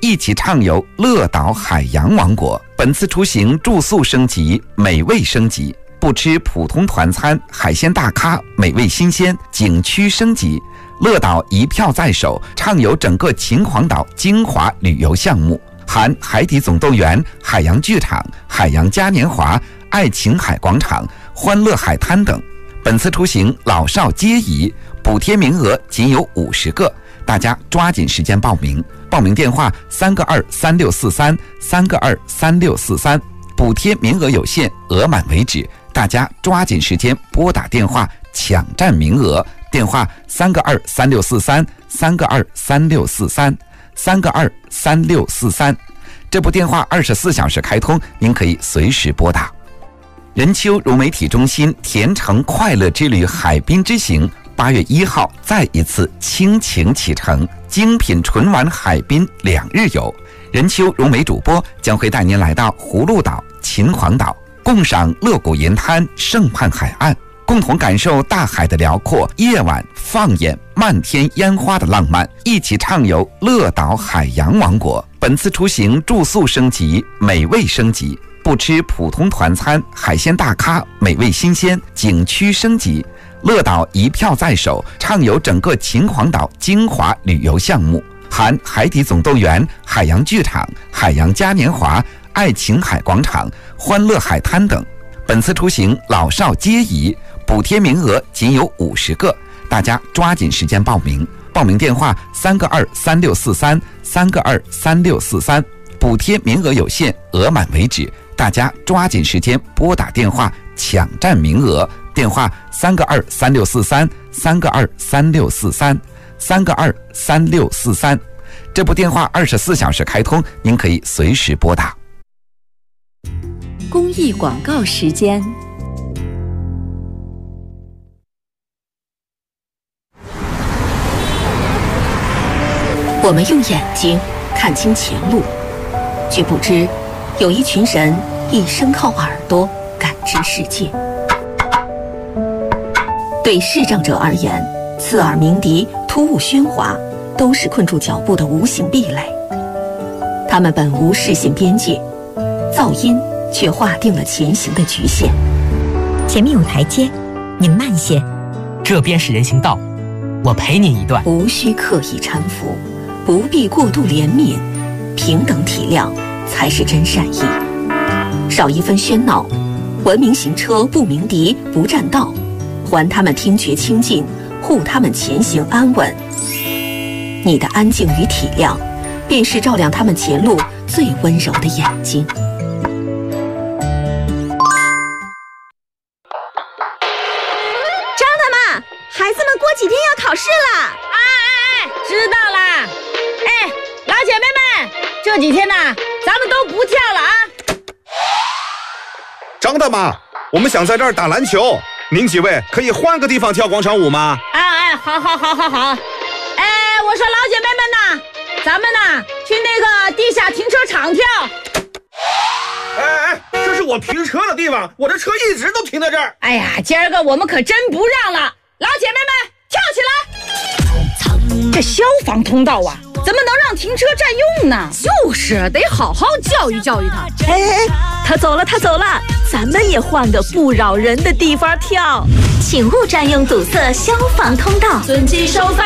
一起畅游乐岛海洋王国。本次出行住宿升级，美味升级，不吃普通团餐，海鲜大咖，美味新鲜，景区升级。乐岛一票在手，畅游整个秦皇岛精华旅游项目，含海底总动员、海洋剧场、海洋嘉年华、爱琴海广场、欢乐海滩等。本次出行老少皆宜，补贴名额仅有50个，大家抓紧时间报名。报名电话3个23643，3个23643，补贴名额有限，额满为止，大家抓紧时间拨打电话抢占名额。电话3个23643，3个23643，3个23643。这部电话24小时开通，您可以随时拨打。任丘融媒体中心甜橙快乐之旅海滨之行8月1号再一次倾情启程，精品纯玩海滨2日游。任丘融媒主播将会带您来到葫芦岛、秦皇岛，共赏乐谷银滩、圣畔海岸，共同感受大海的辽阔，夜晚放眼漫天烟花的浪漫，一起畅游乐岛海洋王国。本次出行住宿升级，美味升级，不吃普通团餐，海鲜大咖，美味新鲜，景区升级。乐岛一票在手，畅游整个秦皇岛精华旅游项目，含海底总动员、海洋剧场、海洋嘉年华、爱琴海广场、欢乐海滩等。本次出行老少皆宜，补贴名额仅有50个，大家抓紧时间报名。报名电话3个23643，3个23643，补贴名额有限，额满为止，大家抓紧时间拨打电话抢占名额。电话3个23643，3个23643，3个23643。这部电话24小时开通，您可以随时拨打。 公益广告时间。我们用眼睛看清前路，却不知有一群人一生靠耳朵感知世界。对视障者而言，刺耳鸣笛、突兀喧哗都是困住脚步的无形壁垒。他们本无视线边界，噪音却划定了前行的局限。 前面有台阶，您慢些。 这边是人行道，我陪您一段。 无需刻意搀扶，不必过度怜悯，平等体谅才是真善意。少一分喧闹，文明行车不鸣笛不占道，还他们听觉清净，护他们前行安稳。你的安静与体谅，便是照亮他们前路最温柔的眼睛。 张大妈，孩子们过几天要考试了。 知道啦。老姐妹们，这几天呢，咱们都不跳了啊。 张大妈，我们想在这儿打篮球，您几位可以换个地方跳广场舞吗？ 好。我说老姐妹们呐，咱们呢去那个地下停车场跳。 这是我停车的地方，我的车一直都停在这儿。 哎呀，今儿个我们可真不让了，老姐妹们跳起来！这消防通道啊，怎么能让停车占用呢？ 就是得好好教育教育他。 他走了，咱们也换个不扰人的地方跳。 请勿占用堵塞消防通道， 遵纪守法。